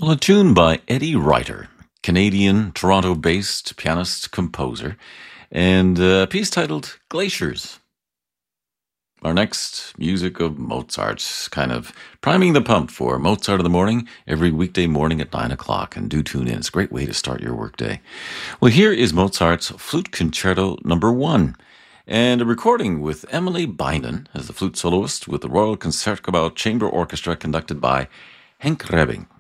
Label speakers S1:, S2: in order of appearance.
S1: Well, a tune by Eddie Reiter, Canadian, Toronto-based pianist, composer, and a piece titled Glaciers. Our next music of Mozart's, kind of priming the pump for Mozart in the morning every weekday morning at 9 o'clock. And do tune in. It's a great way to start your workday. Well, here is Mozart's Flute Concerto Number 1, and a recording with Emily Binden as the flute soloist with the Royal Concertgebouw Chamber Orchestra conducted by Henk Rebbing.